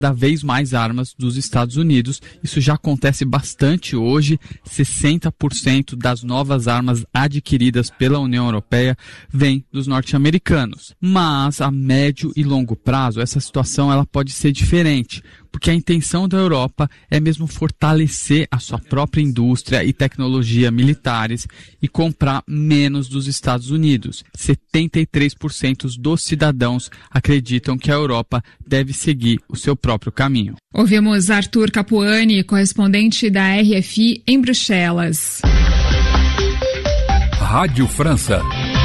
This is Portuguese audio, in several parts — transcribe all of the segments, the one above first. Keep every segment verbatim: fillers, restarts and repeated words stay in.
cada vez mais armas dos Estados Unidos. Isso já acontece bastante hoje. sessenta por cento das novas armas adquiridas pela União Europeia vêm dos norte-americanos. Mas a médio e longo prazo, essa situação ela pode ser diferente, porque a intenção da Europa é mesmo fortalecer a sua própria indústria e tecnologia militares e comprar menos dos Estados Unidos. setenta e três por cento dos cidadãos acreditam que a Europa deve seguir o seu próprio caminho. Ouvimos Arthur Capuani, correspondente da R F I em Bruxelas. Rádio França.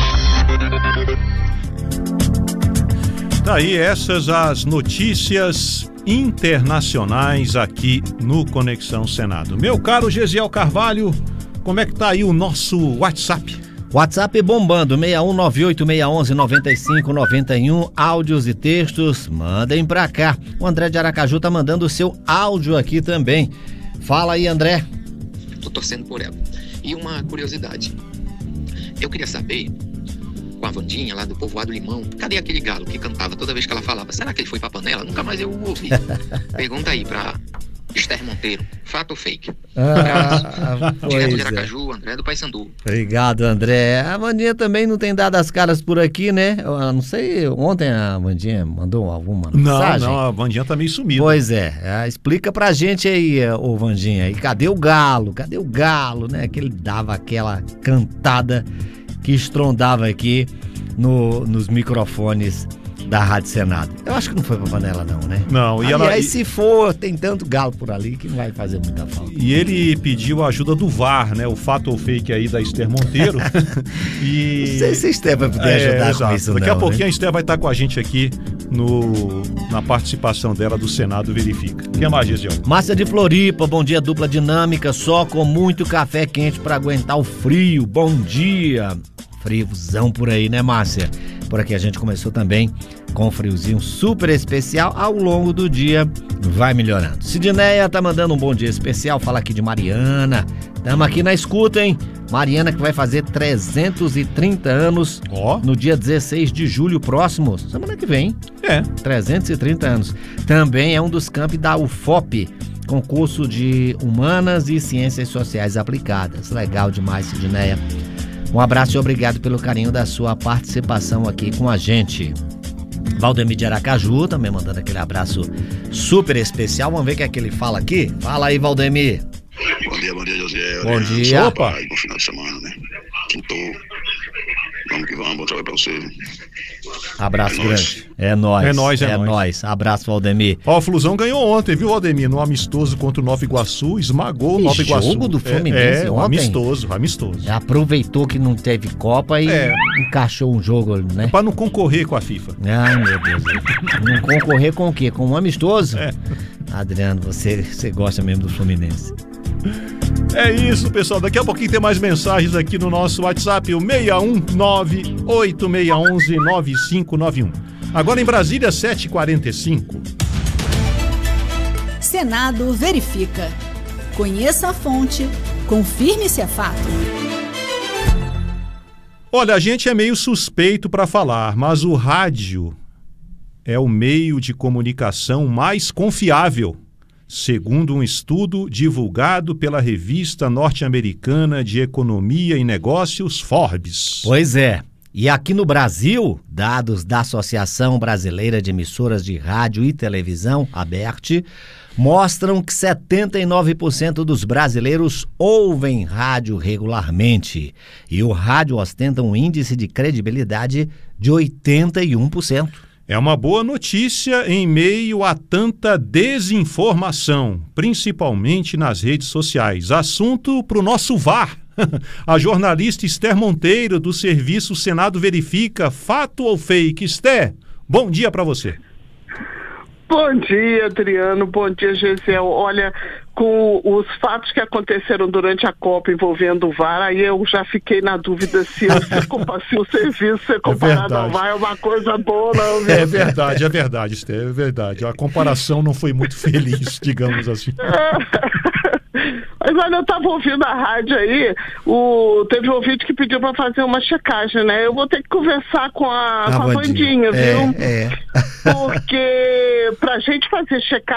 Daí essas as notícias internacionais aqui no Conexão Senado. Meu caro Gesiel Carvalho, como é que tá aí o nosso WhatsApp? WhatsApp bombando, seis um nove oito seis um um nove cinco nove um, áudios e textos, mandem pra cá. O André de Aracaju tá mandando o seu áudio aqui também. Fala aí, André. Tô torcendo por ela. E uma curiosidade, eu queria saber, com a Vandinha lá do Povoado Limão, cadê aquele galo que cantava toda vez que ela falava? Será que ele foi pra panela? Nunca mais eu o ouvi. Pergunta aí pra Esther Monteiro, fato ou fake? Ah, Direto de é. Aracaju, André do Paysandu. Obrigado, André. A Vandinha também não tem dado as caras por aqui, né? Eu não sei, ontem a Vandinha mandou alguma mensagem? Não, não, a Vandinha tá meio sumida. Pois é, é, explica pra gente aí, ô Vandinha, e cadê o galo? Cadê o galo, né? Que ele dava aquela cantada que estrondava aqui no, nos microfones da Rádio Senado. Eu acho que não foi pra panela não, né? Não, e Aliás, ela... se for, tem tanto galo por ali que não vai fazer muita falta. E ele pediu a ajuda do V A R, né? O fato ou fake aí da Esther Monteiro. E... Não sei se a Esther vai poder é, ajudar exato. com isso Daqui não, a pouquinho né? a Esther vai estar com a gente aqui no, na participação dela do Senado Verifica. Quem mais, Gesiel? Márcia de Floripa, bom dia, dupla dinâmica, só com muito café quente pra aguentar o frio. Bom dia. Friozão por aí, né, Márcia? Por aqui a gente começou também com um friozinho super especial. Ao longo do dia vai melhorando. Sidneia tá mandando um bom dia especial. Fala aqui de Mariana. Tamo aqui na escuta, hein? Mariana que vai fazer trezentos e trinta anos oh. no dia dezesseis de julho próximo. Semana que vem. É. trezentos e trinta anos. Também é um dos campi da U F O P, concurso de Humanas e Ciências Sociais Aplicadas. Legal demais, Sidneia. Um abraço e obrigado pelo carinho da sua participação aqui com a gente. Valdemir de Aracaju também mandando aquele abraço super especial. Vamos ver o que é que ele fala aqui. Fala aí, Valdemir. Bom dia, bom dia, José. Bom dia. Opa. Bom final de semana, né? Quintou. Vamos que vamos, bom trabalho pra você. Abraço É grande. nóis. É nóis. É nóis, é é nóis. nóis. Abraço, Valdemir. Ó, o Flusão ganhou ontem, viu, Valdemir? No amistoso contra o Nova Iguaçu, esmagou o Nova Iguaçu. Jogo do Fluminense é, é, ontem. amistoso, amistoso. Aproveitou que não teve Copa e É. encaixou um jogo, né? Pra não concorrer com a FIFA. Ai, meu Deus. Não concorrer com o quê? Com um amistoso? É. Adriano, você, você gosta mesmo do Fluminense. É isso, pessoal. Daqui a pouquinho tem mais mensagens aqui no nosso WhatsApp, o seis um nove oito seis um um nove cinco nove um. Agora em Brasília, sete e quarenta e cinco. Senado Verifica. Conheça a fonte, confirme se é fato. Olha, a gente é meio suspeito para falar, mas o rádio é o meio de comunicação mais confiável, segundo um estudo divulgado pela revista norte-americana de economia e negócios Forbes. Pois é. E aqui no Brasil, dados da Associação Brasileira de Emissoras de Rádio e Televisão, A B E R T, mostram que setenta e nove por cento dos brasileiros ouvem rádio regularmente. E o rádio ostenta um índice de credibilidade de oitenta e um por cento. É uma boa notícia em meio a tanta desinformação, principalmente nas redes sociais. Assunto para o nosso V A R. A jornalista Esther Monteiro, do serviço Senado Verifica, fato ou fake? Esther, bom dia para você. Bom dia, Adriano. Bom dia, Gesiel. Olha, com os fatos que aconteceram durante a Copa envolvendo o V A R, aí eu já fiquei na dúvida se, eu, se o serviço ser comparado é ao V A R é uma coisa boa, não, viu? É verdade, é verdade, Esther, é verdade. A comparação não foi muito feliz, digamos assim. Mas olha, eu estava ouvindo a rádio aí, o, teve um ouvinte que pediu para fazer uma checagem, né? Eu vou ter que conversar com a, a com a Vandinha, Vandinha, viu? É, é. Porque pra gente fazer checagem